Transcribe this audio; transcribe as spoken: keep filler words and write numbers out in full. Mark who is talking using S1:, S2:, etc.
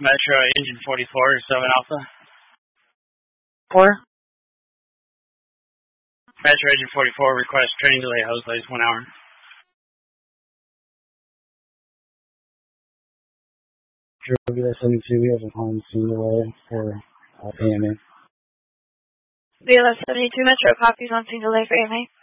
S1: Metro Engine forty-four, seven Alpha.
S2: Four.
S1: Metro Engine forty-four, request training delay, hose delays one hour.
S2: True, seventy-two, we have a on scene delay for uh, A M A.
S3: B L S seventy-two Metro, copies on scene delay for A M A.